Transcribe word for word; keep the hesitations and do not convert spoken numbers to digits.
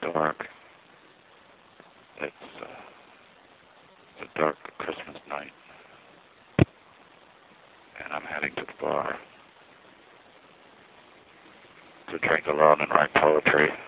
dark. It's, uh, it's a dark Christmas night. And I'm heading to the bar to drink alone and write poetry.